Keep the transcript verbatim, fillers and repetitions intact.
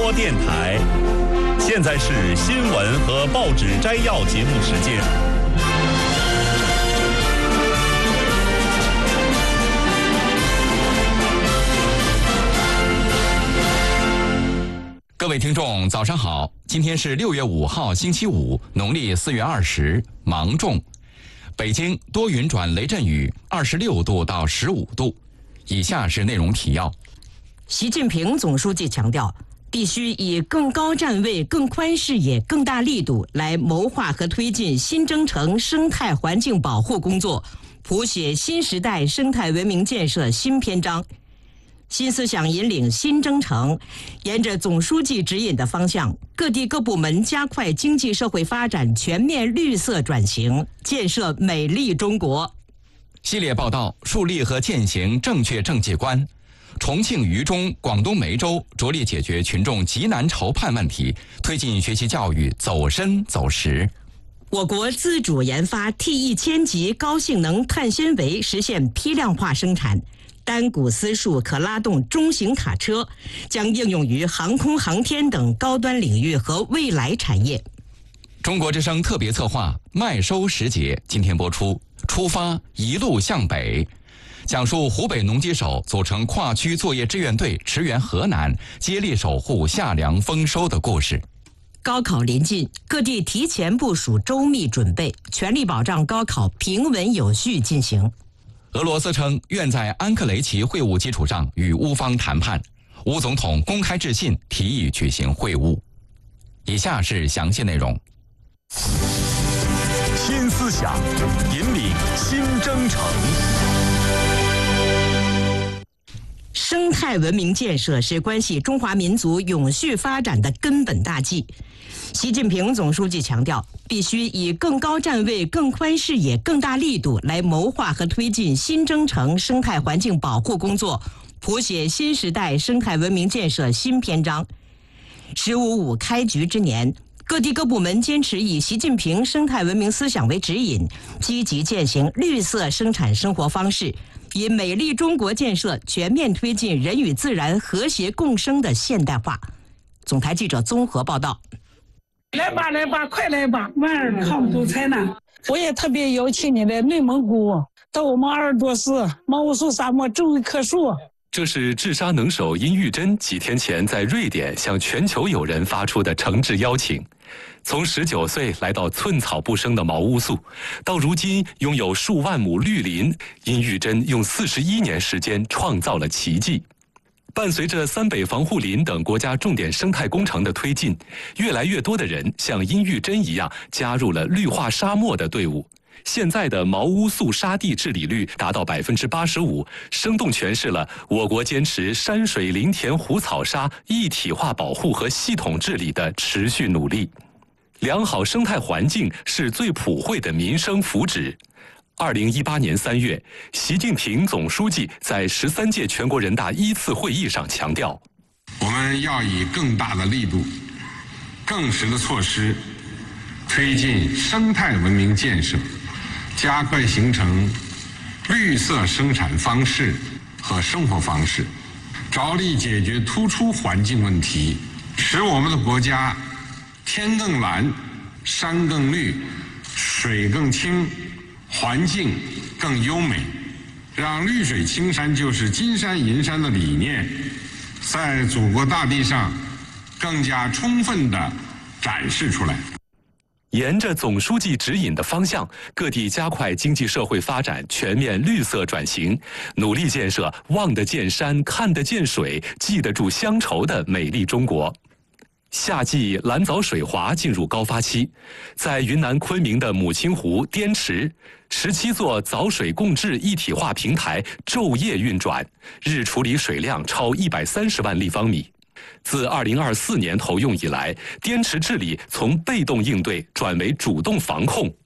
播电台。现在是新闻和报纸摘要节目时间。 各位听众，早上好！今天是六月五号，星期五，农历四月二十，芒种。北京多云转雷阵雨，二十六度到十五度。以下是内容提要。 习近平总书记强调，必须以更高站位、更宽视野、更大力度来谋划和推进新征程生态环境保护工作，谱写新时代生态文明建设新篇章。新思想引领新征程，沿着总书记指引的方向，各地各部门加快经济社会发展全面绿色转型，建设美丽中国。 系列报道树立和践行正确政界观。重庆渝中、广东梅州着力解决群众急难愁盼问题，推进学习教育走深走实。 我国自主研发 T 一千级高性能碳纤维实现批量化生产。单股丝束可拉动中型卡车，将应用于航空航天等高端领域和未来产业。 中国之声特别策划麦收时节今天播出，出发一路向北，讲述湖北农机手组成跨区作业志愿队驰援河南，接力守护夏粮丰收的故事。 高考临近，各地提前部署周密准备，全力保障高考平稳有序进行。 俄罗斯称愿在安克雷奇会晤基础上与乌方谈判，乌总统公开致信提议举行会晤。以下是详细内容。 新思想引领新征程。 生态文明建设是关系中华民族永续发展的根本大计。习近平总书记强调，必须以更高站位、更宽视野、更大力度来谋划和推进新征程生态环境保护工作，谱写新时代生态文明建设新篇章。十五五开局之年，各地各部门坚持以习近平生态文明思想为指引，积极践行绿色生产生活方式，以美丽中国建设全面推进人与自然和谐共生的现代化。总台记者综合报道。 来吧来吧，快来吧，万儿抗独裁呢。我也特别邀请你来内蒙古，到我们鄂尔多斯毛乌素沙漠种一棵树。 这是治沙能手殷玉珍几天前在瑞典向全球友人发出的诚挚邀请。从十九岁来到寸草不生的毛乌素，到如今拥有数万亩绿林，殷玉珍用四十一年时间创造了奇迹。伴随着三北防护林等国家重点生态工程的推进，越来越多的人像殷玉珍一样加入了绿化沙漠的队伍。现在的毛乌素沙地治理率达到百分之八十五，生动诠释了我国坚持山水林田湖草沙一体化保护和系统治理的持续努力。良好生态环境是最普惠的民生福祉。二零一八年三月，习近平总书记在十三届全国人大一次会议上强调， 我们要以更大的力度、更实的措施，推进生态文明建设，加快形成绿色生产方式和生活方式，着力解决突出环境问题，使我们的国家天更蓝、山更绿、水更清，环境更优美，让绿水青山就是金山银山的理念在祖国大地上更加充分地展示出来。 沿着总书记指引的方向，各地加快经济社会发展全面绿色转型，努力建设望得见山、看得见水、记得住乡愁的美丽中国。夏季蓝藻水华进入高发期，在云南昆明的母亲湖滇池，十七座藻水共治一体化平台昼夜运转，日处理水量超一百三十万立方米。自二零二四年投用以来，滇池治理从被动应对转为主动防控，